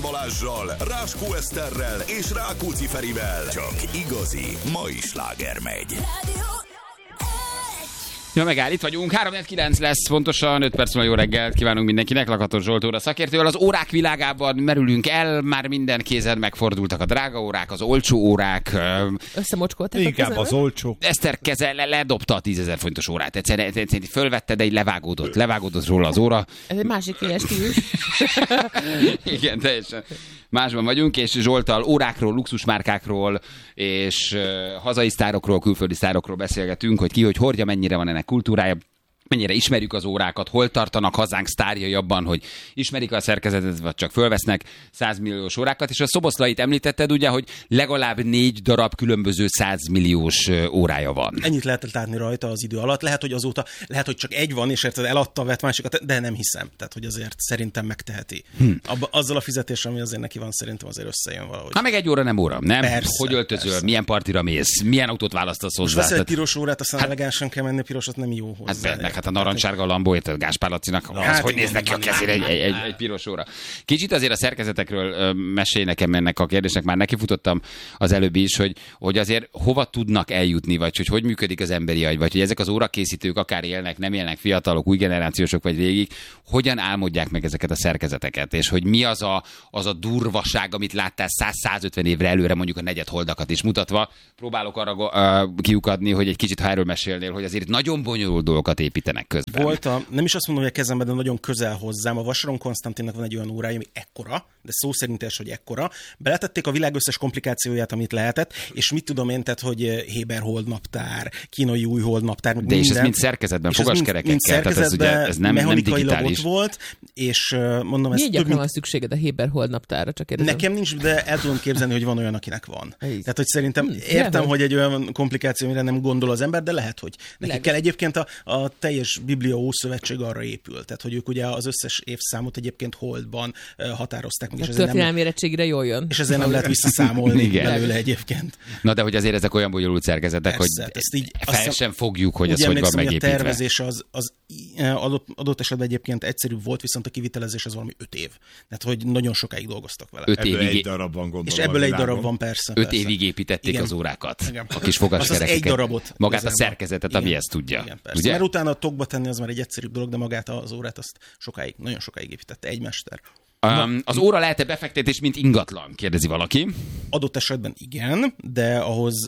Balázssal, Ráskó Eszterrel és Rákóczi Ferivel. Csak igazi mai sláger megy. Ja, megáll, itt vagyunk. 3-9 lesz, pontosan 5 perc múlva jó reggelt kívánunk mindenkinek. Lakatos Zsolt óra szakértővel. Az órák világában merülünk el, már minden kézen megfordultak a drága órák, az olcsó órák. Összemocskoltak inkább az olcsó. Eszter keze ledobta a 10 000 fontos órát. Egyszerűen fölvette, de így levágódott róla az óra. Ez egy másik éles stílus. Igen, teljesen. Másban vagyunk, és Zsolttal órákról, luxusmárkákról, és hazai sztárokról, külföldi sztárokról beszélgetünk, hogy ki, hogy hordja, mennyire van ennek kultúrája, mennyire ismerjük az órákat, hol tartanak hazánk sztárjai abban, hogy ismerik a szerkezetet, vagy csak fölvesznek 100 milliós órákat, és a Szoboszlait említetted ugye, hogy legalább 4 darab különböző 100 milliós órája van. Ennyit lehetett látni rajta az idő alatt, lehet, hogy azóta, lehet, hogy csak egy van, és érted, eladta, vett másikat, de nem hiszem, tehát, hogy azért szerintem megteheti. Azzal a fizetéssel, ami azért neki van, szerintem azért összejön valahogy. Ha meg egy óra nem óra, nem? Persze, hogy öltözöl, persze. Milyen partira mész, milyen autót választasz hozzá. Most veszel egy piros órát, aztán elegánsan kell menni, pirosat nem jó hozzá. Hát a narancssárga Lambó, érted, Gáspár Lacinak, az hogy néz neki a kezére egy piros óra. Kicsit azért a szerkezetekről mesélj nekem ennek a kérdésnek, már nekifutottam az előbb is, hogy azért hova tudnak eljutni, vagy hogy működik az emberi agy, vagy hogy ezek az órakészítők akár élnek, nem élnek, fiatalok, új generációsok vagy végig, hogyan álmodják meg ezeket a szerkezeteket, és hogy mi az a durvaság, amit láttál 100-150 évre előre, mondjuk a negyedholdakat is mutatva. Próbálok arra kiukadni, hogy egy kicsit, ha erről mesélnél, hogy azért nagyon bonyolult dolgokat építenek közben. Nem is azt mondom, hogy a kezemben, de nagyon közel hozzám. A Vasaron Konstantinnak van egy olyan órája, ami ekkora, de szó szerint hogy ekkora. Beletették a világ összes komplikációját, amit lehetett, és mit tudom én, tehát, hogy Héber holdnaptár, kínai új holdnaptár, de minden. És ez mind szerkezetben, fogaskerekekkel, tehát ez ugye ez nem digitális. Ott volt, és mondom, ez gyakran van szükséged a Héber holdnaptárra, csak kérdezem. Nekem nincs, de el tudom képzelni, hogy van olyan, akinek van. Tehát, hogy szerintem értem, hogy egy olyan komplikáció, amire nem gondol az ember, de lehet, hogy neki kell. Egyébként a teljes Biblia Ószövetség arra épül. Tehát, hogy ők ugye az összes évszámot egyébként holdban határozták meg. A történelmi érettségre jól jön. És ezzel nem lehet visszaszámolni belőle egyébként. Na de hogy azért ezek olyan bonyolult szerkezetek, persze, hogy ezt így, fel sem fogjuk, hogy ez hogy van megépítve. A tervezés az adott esetben egyébként egyszerűbb volt, viszont a kivitelezés az valami 5 év. Tehát, hogy nagyon sokáig dolgoztak vele. Ebből egy darab van, gondolom. És ebből egy darab van, persze. 5 évig építették igen. Az órákat. Igen. A kis fogaskerekeket. Az egy darabot. Magát a szerkezetet, ami ezt tudja. Igen, ugye? Mert utána a tokba tenni az már egy egyszerűbb dolog, de magát az órát azt nagyon sokáig építette egy mester. Az óra lehet-e befektetés, mint ingatlan? Kérdezi valaki. Adott esetben igen, de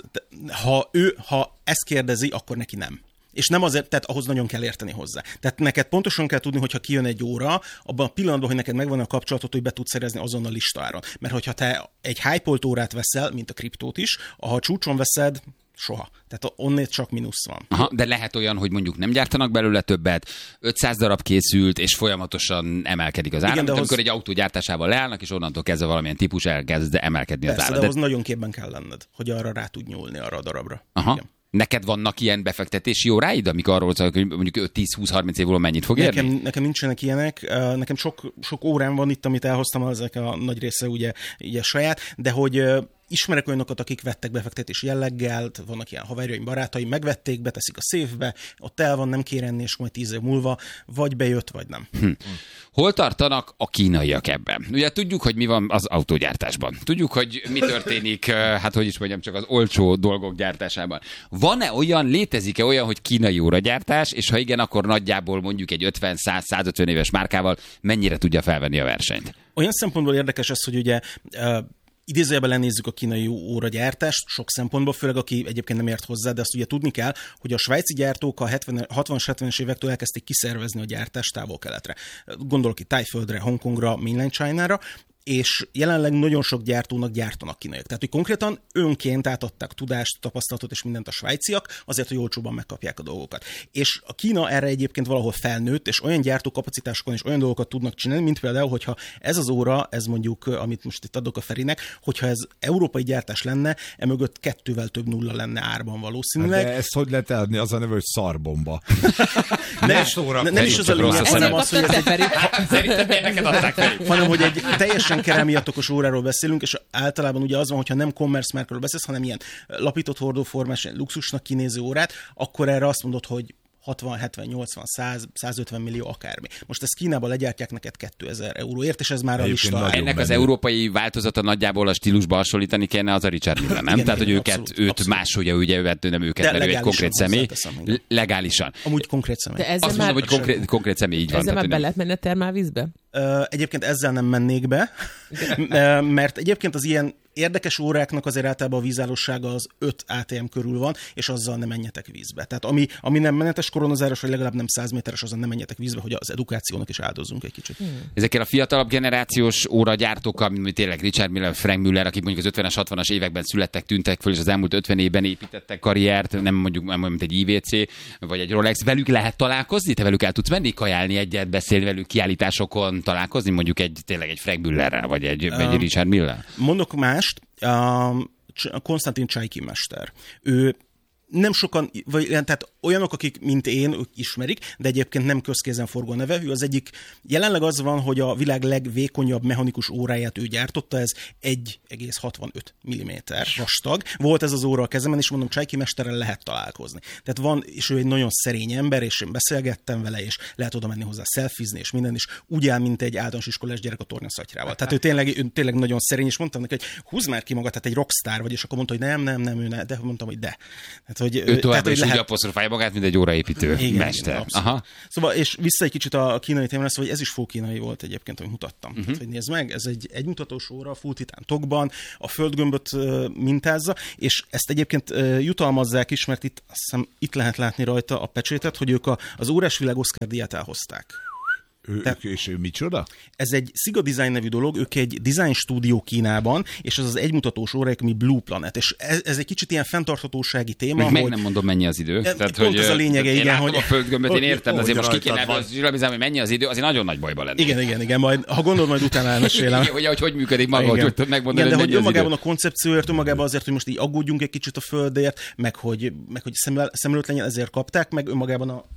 ha ezt kérdezi, akkor neki nem. És nem azért, tehát ahhoz nagyon kell érteni hozzá. Tehát neked pontosan kell tudni, hogyha kijön egy óra, abban a pillanatban, hogy neked megvan a kapcsolatot, hogy be tudsz szerezni azon a listáron. Mert hogyha te egy hype-olt órát veszel, mint a kriptót is, ha csúcson veszed, soha. Tehát onnét csak mínusz van. Aha, de lehet olyan, hogy mondjuk nem gyártanak belőle többet, 500 darab készült, és folyamatosan emelkedik az ára, amikor egy autó gyártásával leállnak, és onnantól kezdve valamilyen típus elkezd emelkedni persze, az ára. De ahhoz nagyon képben kell lenned, hogy arra rá tud nyúlni arra a darabra. Aha. Igen. Neked vannak ilyen befektetési óráid, amik arról szólnak, hogy mondjuk 5-10-20-30 év múlva mennyit fog érni? Nekem nincsenek ilyenek. Nekem sok órám van itt, amit elhoztam, ezek a nagy része ugye saját, de hogy ismerek olyanokat, akik vettek befektetési jelleggel, vannak ilyen haverjaim, barátaim, megvették, beteszik a széfbe, ott el van, nem kér enni, és majd 10 év múlva vagy bejött, vagy nem. Hol tartanak a kínaiak ebben? Ugye tudjuk, hogy mi van az autógyártásban. Tudjuk, hogy mi történik, csak az olcsó dolgok gyártásában. Van-e olyan, létezik-e olyan, hogy kínai óragyártás, és ha igen, akkor nagyjából mondjuk egy 50-100-150 éves márkával mennyire tudja felvenni a versenyt? Olyan szempontból érdekes ez, hogy ugye idézőjelben lenézzük a kínai óragyártást, sok szempontból, főleg aki egyébként nem ért hozzá, de azt ugye tudni kell, hogy a svájci gyártók a 60-as, 70-es évektől elkezdték kiszervezni a gyártást távol-keletre. Gondolok itt Tájföldre, Hongkongra, Mainland China-ra, és jelenleg nagyon sok gyártónak gyártanak kínaiak. Tehát, hogy konkrétan önként átadták tudást, tapasztalatot és mindent a svájciak, azért, hogy olcsóban megkapják a dolgokat. És a Kína erre egyébként valahol felnőtt, és olyan gyártókapacitásokon és olyan dolgokat tudnak csinálni, mint például, hogyha ez az óra, ez mondjuk, amit most itt adok a Ferinek, hogyha ez európai gyártás lenne, emögött 2-vel több nulla lenne árban valószínűleg. De ezt hogy lehet eladni? Az a neve, hogy szarbomba. Nem is az a lényeg, hanem az, hogy hanem hogy egy teljesen kerámiatokos óráról beszélünk, és általában ugye az van, hogyha nem commerce márkáról beszélsz, hanem ilyen lapított hordóformás, luxusnak kinéző órát, akkor erre azt mondod, hogy 60, 70, 80, 100, 150 millió akármi. Most ezt Kínában legyártják neked 2000 euróért, és ez már a Egyébként lista. nagyon Ennek az menő. európai változata nagyjából a stílusba hasonlítani kellene, az a Richard Mille, nem? Igen, Tehát, hogy igen, őt abszolút. másolja, ugye, nem őket, De mert ő egy legálisan konkrét személy. hozzáteszem, igen. Legálisan. Amúgy konkrét személy. De ezzel Azt már, mondom, hogy konkrét személy, így van. ezzel már tehát, be lehet menni a termálvízbe? Egyébként ezzel nem mennék be, mert egyébként az ilyen érdekes óráknak azért általában a vízállósága az 5 ATM körül van, és azzal nem menjetek vízbe. Tehát ami nem menetes koronazáros, vagy legalább nem 100 méteres, azzal nem menjetek vízbe, hogy az edukációnak is áldozzunk egy kicsit. ezekkel a fiatalabb generációs óragyártókkal, mint tényleg Richard Mille, Frank Müller, akik mondjuk az 50-es, 60-as években születtek, tűntek föl, és az elmúlt 50 évben építettek karriert, nem mondjuk mint egy IVC, vagy egy Rolex. Velük lehet találkozni? Te velük el tudsz menni, kajálni egyet, beszélni velük kiállításokon, találkozni, mondjuk tényleg egy Frank Müllerrel, vagy egy Richard Mille? Mondok mást, Konstantin Csajki mester. Ő nem sokan, vagy tehát olyanok, akik, mint én, ők ismerik, de egyébként nem közkézenforgó neve. Ő az egyik, jelenleg az van, hogy a világ legvékonyabb mechanikus óráját ő gyártotta, ez 1,65 mm vastag. Volt ez az óra a kezemben, és mondom, Csajki mesterrel lehet találkozni. Tehát van, és ő egy nagyon szerény ember, és én beszélgettem vele, és lehet oda menni hozzá szelfizni, és minden is úgy áll, mint egy általános iskolás gyerek a tornyaszatyrával. Tehát ő tényleg nagyon szerény, és mondtam neki, hogy húzd már ki magad, tehát egy rockstar vagy, és akkor mondta, hogy nem, ő ne, de mondtam, hogy de. Tehát, hogy, Ő továbbra is lehet... úgy apostrofálja magát, mint egy óraépítő mester. Igen, Aha. Szóval, és vissza egy kicsit a kínai témára, szóval, hogy ez is full kínai volt egyébként, amit mutattam. Tehát, hogy nézd meg, ez egy egymutatós óra, full titán tokban, a földgömböt mintázza, és ezt egyébként jutalmazzák is, mert itt, azt hiszem, itt lehet látni rajta a pecsétet, hogy ők az órás világ Oscar díját elhozták. És ő micsoda? Ez egy Siga Design nevű dolog, ők egy design stúdió Kínában, és ez az egymutatós óráik, ami Blue Planet, és ez egy kicsit ilyen fenntarthatósági téma. Meg nem mondom, mennyi az idő. Tehát, pont ez a lényege, én igen, látom hogy... a földgömböt, én értem, de azért most ki kéne van. ebből hogy mennyi az idő, azért nagyon nagy bajba lenni. Igen, majd, ha gondolod, majd utána elmesélem. hogy működik maga, hogy tudod megmondani, igen, de hogy hogy mennyi az idő. önmagában a koncepcióért, önmagában azért, hogy most így aggódjunk egy kicsit a földért, meg hogy szem előtt legyen, ezért kapták, meg önmagában a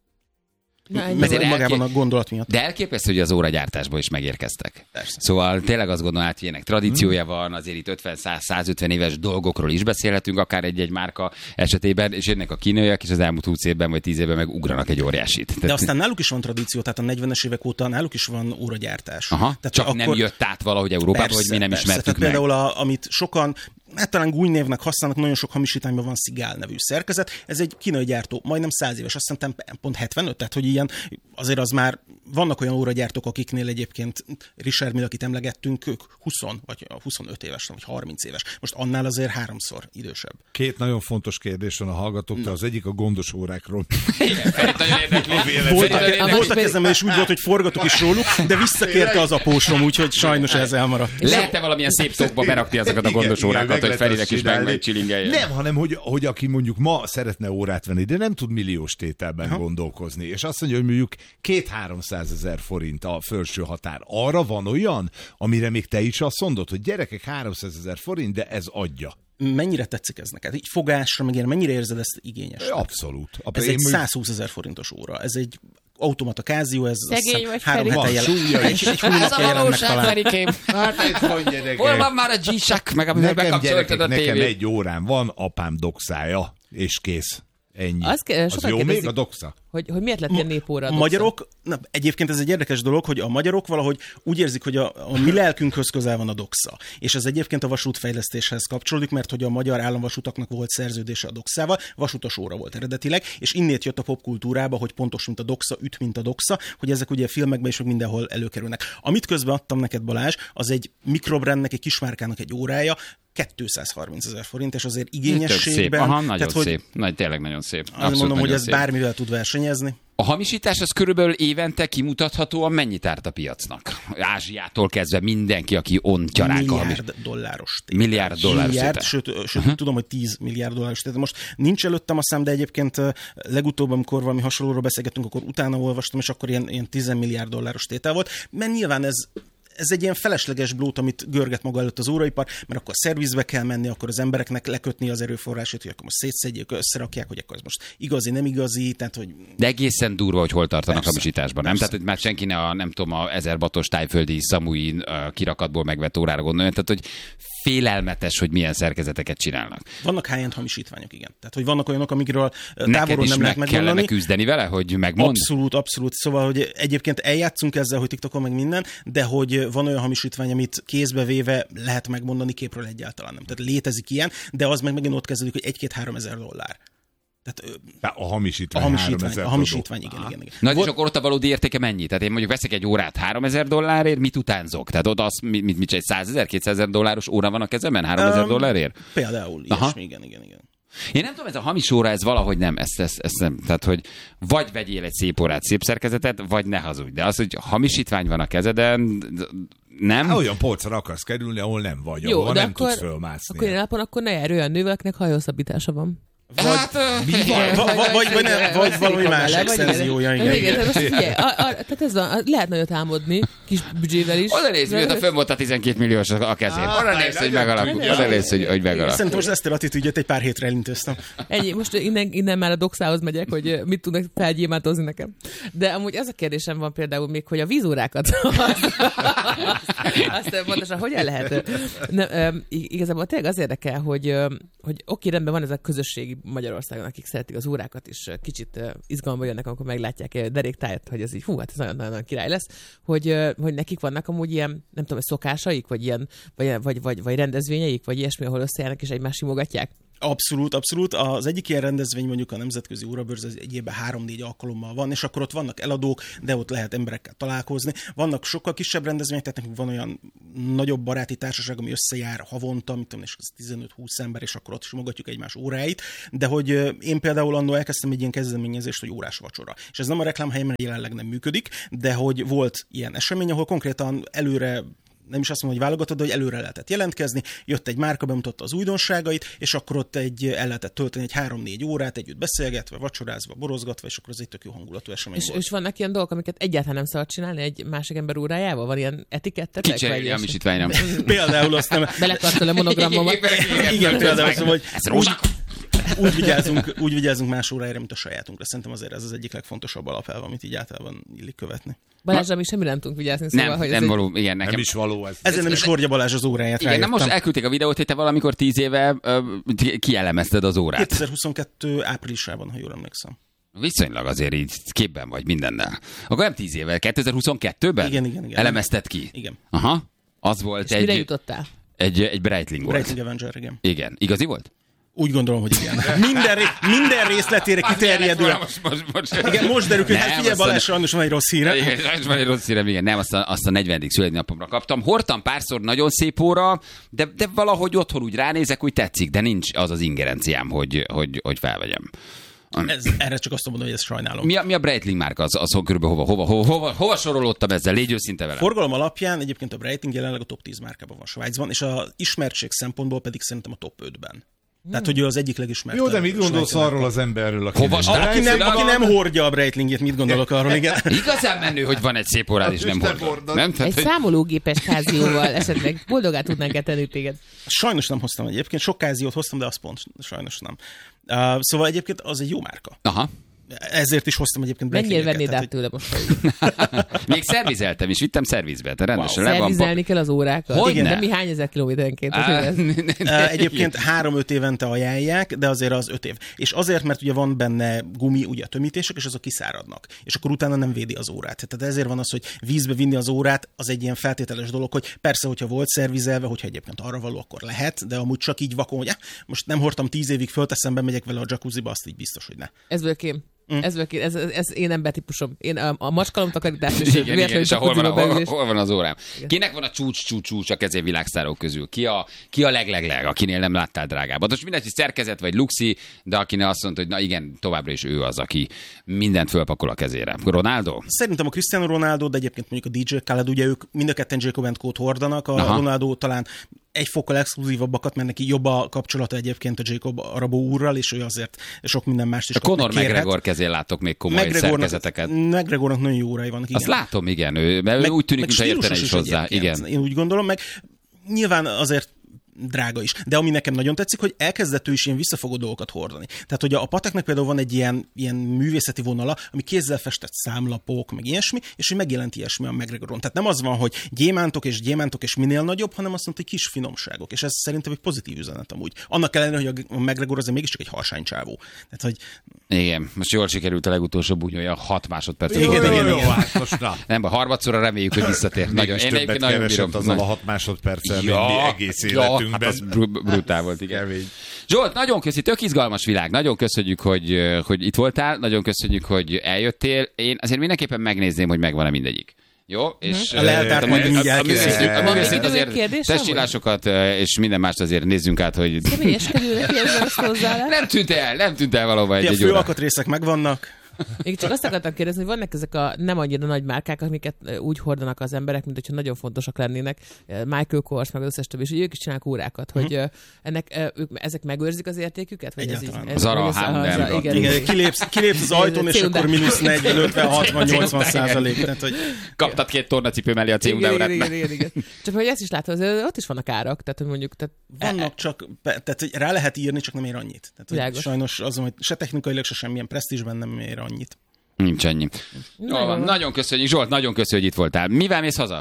magában a gondolat miatt. De elképesztő, hogy az óragyártásból is megérkeztek. Persze. Szóval tényleg azt gondolom, hogy ilyenek tradíciója van, azért itt 50-100-150 éves dolgokról is beszélhetünk, akár egy-egy márka esetében, és ennek a kínaiak is az elmúlt 20 évben vagy 10 évben meg ugranak egy óriásit. De aztán náluk is van tradíció, tehát a 40-es évek óta náluk is van óragyártás. Aha, tehát csak nem jött át valahogy Európába, hogy mi nem ismertük tehát meg. például amit sokan, hát talán gúnynévnek használnak, nagyon sok hamisítányban van Szigál nevű szerkezet. Ez egy kínai gyártó, majdnem 100 éves, azt hiszem pont 75, tehát hogy ilyen, azért az már vannak olyan óragyártók, akiknél egyébként Richard Mille, akit emlegettünk, ők 20 vagy 25 éves, vagy 30 éves. Most annál azért 3-szor idősebb. Két nagyon fontos kérdés van a hallgatóktól, az egyik a gondos órákról. Nagyon érdekli. Voltak kezemben, és úgy volt, hogy forgatok is róluk, de visszakérte az apósom, úgyhogy sajnos ez elmaradt. Lehet-e valamilyen szép tokba berakni azokat a gondos Igen, órákat, meg hogy lehet Ferinek azt is csinálni. megcsilingeljen? Nem, hanem hogy aki mondjuk ma szeretne órát venni, de nem tud milliós tételben gondolkozni, és azt mondja, hogy mondjuk 200-300 ezer forint a felső határ. Arra van olyan, amire még te is azt mondod, hogy gyerekek 300 ezer forint, de ez adja. Mennyire tetszik ez neked? Így fogásra, meg ilyen, mennyire érzed ezt igényes? Abszolút. Ez egy 120 ezer forintos óra. Ez egy automata Casio, ez Szegény vagy, 3 Feri. hete Van súlya is. egy hónapja jelent meg talán. Ferikém. Hát ez van, gyerekek. Hol van már a G-Shock, meg amivel Nekem, bekapcsoltad a gyerekek, nekem tévét? egy órám van, apám doxája, és kész. Ennyi. Az sokan jó még kérdezik, a doxa? hogy miért lett ilyen népóra? A magyarok, egyébként ez egy érdekes dolog, hogy a magyarok valahogy úgy érzik, hogy a mi lelkünkhöz közel van a doxa. És ez egyébként a vasútfejlesztéshez kapcsolódik, mert hogy a magyar államvasutaknak volt szerződése a doxával, vasutas óra volt eredetileg, és innét jött a popkultúrába, hogy pontos, mint a doxa, üt, mint a doxa, hogy ezek ugye filmekben is meg mindenhol előkerülnek. Amit közben adtam neked, Balázs, az egy mikrobrandnek, egy kismárkának egy órája, 230 ezer forint, és azért Tök igényességben... szép. Aha, nagyon tehát, hogy szép. Tényleg nagyon szép. azt Abszolút mondom, hogy nagyon ez szép. bármivel tud versenyezni. A hamisítás az körülbelül évente kimutathatóan mennyit árt a piacnak? Ázsiától kezdve mindenki, aki ontja ránk a hamis. $1 milliárd Milliárd dolláros milliárd, tétel. sőt tudom, hogy 10 milliárd dolláros tétel. Most nincs előttem a szám, de egyébként legutóbb, amikor valami hasonlóról beszélgettünk, akkor utána olvastam, és akkor ilyen 10 milliárd dolláros tétel volt, mert nyilván ez egy ilyen felesleges blót, amit görget maga előtt az óraipar, mert akkor szervizbe kell menni, akkor az embereknek lekötni az erőforrását, hogy akkor most szétszedjék, összerakják, hogy akkor ez most igazi, nem igazi, tehát hogy... De egészen durva, hogy hol tartanak Persze. hamisításban, nem? Tehát, hogy már senki ne a, nem tudom, a 1000 batos tájföldi Samui kirakatból megvett órára gondoljon, tehát, hogy félelmetes, hogy milyen szerkezeteket csinálnak. Vannak high-end hamisítványok, igen. Tehát, hogy vannak olyanok, amikről Neked távolról is nem lehet meg kellene megmondani. küzdeni vele, hogy megmond? Abszolút. Szóval, hogy egyébként eljátszunk ezzel, hogy TikTokon meg minden, de hogy van olyan hamisítvány, amit kézbe véve lehet megmondani, képről egyáltalán nem. Tehát létezik ilyen, de az meg megint ott kezdődik, hogy $1-2-3 ezer. Tehát A hamisítvány, a hamisítvány, igen. Na, és akkor ott a valódi értéke mennyi? Tehát én mondjuk veszek egy órát $3000, mit utánzok? Tehát oda az, mit egy $100,000-$200,000 óra van a kezemben $3000? Például ilyesmi, igen. Én nem tudom, ez a hamis óra, ez valahogy nem, ezt nem. Tehát, hogy vagy vegyél egy szép órát, szép szerkezetet, vagy ne hazudj. De az, hogy hamisítvány van a kezeden, nem? Olyan polcra akarsz kerülni, ahol nem vagy, Jó, ahol de nem akkor, tudsz fölmászni. akkor ilyen napon akkor ne járj olyan nővel, akinek hajószabbítása van. Vagy valami más extenziója, igen. Tehát most figyelj, tehát ez van, lehet nagyot álmodni, kis büdzsével is. Oda nézd, mióta fönn volt a 12 milliós a kezén. Oda nézd, hogy megalakul. Oda nézd, hogy megalakul. Szerintem most ezt a attitűdjöt egy pár hétre elintőztem. Ennyi, most innen már a doxához megyek, hogy mit tudnak felgyémántozni nekem. De amúgy az a kérdésem van például még, hogy a vízórákat azt pontosan hogyan lehet? Igazából tényleg az érdekel, hogy oké, rendben van ez a közösségi Magyarországon, akik szeretik az órákat, és kicsit izgalomba jönnek, amikor meglátják deréktájat, hogy ez így, hát ez nagyon-nagyon király lesz, hogy nekik vannak amúgy ilyen, nem tudom, szokásaik, vagy ilyen, vagy rendezvényeik, vagy ilyesmi, ahol összejárnak és egymást simogatják? Abszolút. Az egyik ilyen rendezvény mondjuk a Nemzetközi Órabörz, ez egy évben 3-4 alkalommal van, és akkor ott vannak eladók, de ott lehet emberekkel találkozni. Vannak sokkal kisebb rendezvények, tehát nekünk van olyan nagyobb baráti társaság, ami összejár havonta, mit tudom, és az 15-20 ember, és akkor ott simogatjuk egymás óráit. De hogy én például annól elkezdtem egy ilyen kezdeményezést, hogy órás vacsora. És ez nem a reklámhely, mert jelenleg nem működik, de hogy volt ilyen esemény, ahol konkrétan előre, nem is azt mondom, hogy válogatod, de hogy előre lehetett jelentkezni, jött egy márka, bemutatta az újdonságait, és akkor ott el lehetett tölteni egy 3-4 órát, együtt beszélgetve, vacsorázva, borozgatva, és akkor az egy tök jó hangulatú esemény volt. És vannak ilyen dolgok, amiket egyáltalán nem szabad csinálni egy másik ember órájával? Van ilyen etikettetek? Kicserélj a hamisítvány, nem. Például azt nem... Belekartol a monogrammomat. Igen, például azt mondom, Ez rózsa. úgy vigyázunk más óráira, mint a sajátunkra. Szerintem azért ez az egyik legfontosabb alapelv, amit így általában illik követni. Balázsra mi semmi nem tudunk vigyázni, szóval, hogy nem való, igen, nekem. Nem is való ez. Ezért nem is hordja Balázs az óráját. Igen, nem most elküldték a videót, hogy te valamikor 10 éve kielemezted az órát. 2022 áprilisában, ha jól emlékszem. Viszonylag azért így képben vagy mindennel. Akkor nem 10 éve, 2022-ben? Igen. Elemezted ki? Igen. Aha. Az volt mire jutottál? egy Breitling volt. Breitling Avenger, igen. Igen. Igazi volt? Úgy gondolom, hogy igen. Minden részletére kiterjedően. Igen, most derül, hogy hát figyelj, Balázs, sajnos van egy rossz híre. Igen, sajnos van egy rossz hírem, igen. Nem, azt a 40. születésnapomra kaptam. Hordtam párszor nagyon szép óra, de valahogy otthon úgy ránézek, úgy tetszik, de nincs az az ingerenciám, hogy felvegyem. Erre csak azt mondom, hogy ezt sajnálom. Mi a Breitling márka? Azon körülbelül hova sorolódtam ezzel? Légy őszinte vele. Forgalom alapján egyébként a Breitling jelenleg a top 10 márkában van Svájcban, és az ismertség szempontból pedig szerintem a top 5-ben. Tehát, hogy ő az egyik legismertebb. Jó, de mit gondolsz arról az emberről, aki aki nem hordja a Breitlinget, mit gondolok arról, igen. Igazán menő, hogy van egy szép órád, és nem hordod. Nem? Egy számológépes kázióval esetleg boldogát tudnánk tenni téged. Sajnos nem hoztam egyébként, sok káziót hoztam, de az pont sajnos nem. Szóval egyébként az egy jó márka. Aha. Ezért is hoztam egyébként Breitlinget. Mennyire vennéd át tőle most? Még szervizeltem is, vittem szervizbe. Rendesen szervizelni kell az órákat? Hogyne? De mi hány ezer kilométerenként? Egyébként 3-5 évente ajánlják, de azért az 5 év. És azért, mert ugye van benne gumi, ugye a tömítések, és azok kiszáradnak. És akkor utána nem védi az órát. Tehát ezért van az, hogy vízbe vinni az órát, az egy ilyen feltételes dolog, hogy persze, hogyha volt szervizelve, hogyha egyébként arra való, akkor lehet, de amúgy csak így vakon, hogy most nem hordtam 10 évig, fölteszem, bemegyek vele a jacuzziba, azt így biztos, hogy ne. Ez völkém. Ez én embertípusom. Én a macskalom takarítást és véletlenül hol van az órám? Igen. Kinek van a csúcs a kezén világsztárok közül? Ki a leg, akinél nem láttál drágábbat? Most mindegy, szerkezet vagy luxi, de akinek azt mondta, hogy na igen, továbbra is ő az, aki mindent fölpakol a kezére. Ronaldo? Szerintem a Cristiano Ronaldo, de egyébként mondjuk a DJ Khaled, ugye ők mind a ketten Jacob & Co-t hordanak, a Ronaldo talán egy fokkal exkluzívabbakat, mert neki jobb a kapcsolata egyébként a Jacob Arabo úrral, és ő azért sok minden mást is a Conor McGregor kezén látok még komoly szerkezeteket. McGregornak nagyon jó órai vannak, igen. Azt látom, igen, mert ő úgy tűnik, mintha értene is hozzá. Igen. Én úgy gondolom, meg nyilván azért drága is. De ami nekem nagyon tetszik, hogy elkezdett ő is ilyen visszafogó dolgokat hordani. Tehát, hogy a Pateknek például van egy ilyen művészeti vonala, ami kézzel festett számlapok, meg ilyesmi, és hogy megjelent ilyesmi a McGregoron. Tehát nem az van, hogy gyémántok és minél nagyobb, hanem azt mondta, hogy kis finomságok. És ez szerintem egy pozitív üzenet amúgy. Annak ellenére, hogy a McGregor azért mégiscsak egy harsánycsávó. Tehát, hogy... Igen, most jól sikerült a legutolsó bunyója 6 másodpercet. Igen. Nem, a harmadszorra reméljük, hogy visszatér. Nagyon, én nagyon bírom. Azzal a 6 másodperccel mi egész életünkben. Hát az brutál volt, igen. Zsolt, nagyon köszi, tök izgalmas világ. Nagyon köszönjük, hogy itt voltál. Nagyon köszönjük, hogy eljöttél. Én azért mindenképpen megnézném, hogy megvan-e mindegyik. Jó? És a leltárt majd mindjárt készítjük. Azért testcsillásokat és minden mást azért nézzünk át, hogy... Személyeskedőnek érzem ezt hozzá. Nem tűnt el valóban egy óra. A főalkatrészek megvannak. Én csak azt akartam kérdezni, hogy vannak ezek a nem annyira nagy márkák, amiket úgy hordanak az emberek, mint hogyha nagyon fontosak lennének. Michael Kors, meg az összes többi, és ők is csinálnak órákat, hogy ezek megőrzik az értéküket? Vagy ez Zara, H&M. Igen, kilépsz az ajtón, és akkor mínusz 40, 50, 60, 80%. Kaptad 2 tornacipő mellé a C-órát. Igen. Csak hogy ezt is látod, ott is vannak árak, tehát hogy mondjuk... Vannak csak, tehát rá lehet írni, csak nem ér annyit. Tehát, sajnos az, hogy se technikailag, se semmilyen presztízsben nem ér annyit. Nincs ennyi. Nagyon köszönjük, Zsolt, nagyon köszönjük, hogy itt voltál. Mivel mész haza?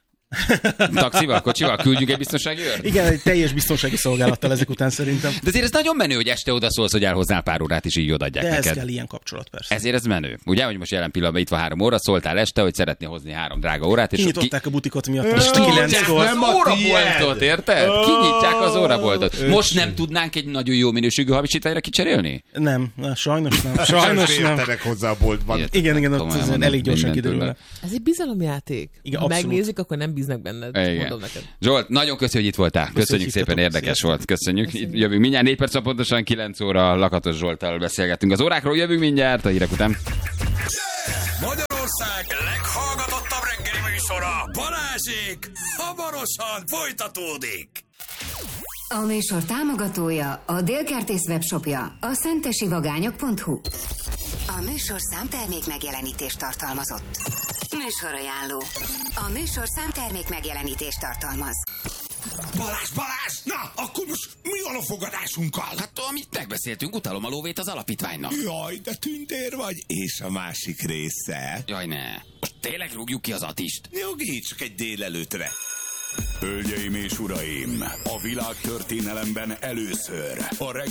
Taxival, kocsival? Küldjünk egy biztonsági őrt? Igen, egy teljes biztonsági szolgálattal ezek után szerintem. De azért ez nagyon menő, hogy este odaszólsz, hogy elhoznál pár órát, és így odaadják neked. De ez kell ilyen kapcsolat, persze. Ezért ez menő. Ugye, hogy most jelen pillanatban itt van 3 óra, szóltál este, hogy szeretnél hozni 3 drága órát. És kinyitották a butikot miatt. És kinyitják az óraboltot, érted? Kinyitják az óraboltot. Most nem tudnánk egy nagyon jó minőségű hamisítványra kicserélni? Nem, sajnos nem. Sajnos nem. Hozzá a boltban. Igen, ott elég gyorsan kiderül. Ez egy bizalomjáték. Ha megnézik, akkor nem bíznak benned. Mondom neked. Zsolt, nagyon köszönjük, hogy itt voltál. Köszönjük szépen, érdekes volt. Köszönjük. Jövünk mindjárt 4 perc, pontosan 9 óra Lakatos Zsolttal beszélgettünk az órákról. Jövünk mindjárt a hírek után. Magyarország leghallgatottabb reggeli műsora, Balázsék, hamarosan folytatódik. A műsor támogatója a Délkertész webshopja, a szentesivagányok.hu. A műsor számtermék megjelenítést tartalmazott. Műsorajánló. A műsor számtermék megjelenítést tartalmaz. Balázs! Na, akkor most mi van a fogadásunkkal? Hát amit megbeszéltünk, utalom a lóvét az alapítványnak. Jaj, de tündér vagy, és a másik része? Jaj, ne. Most tényleg rúgjuk ki az Attist? Nyugi, csak egy délelőtre. Hölgyeim és uraim, a világtörténelemben először a